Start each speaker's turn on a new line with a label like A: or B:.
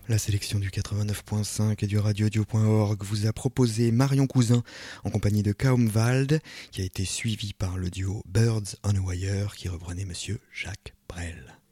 A: La sélection du 89.5 et du radiodio.org vous a proposé Marion Cousin en compagnie de Kaumwald, qui a été suivi par le duo Birds on a Wire qui reprenait Monsieur Jacques Brel.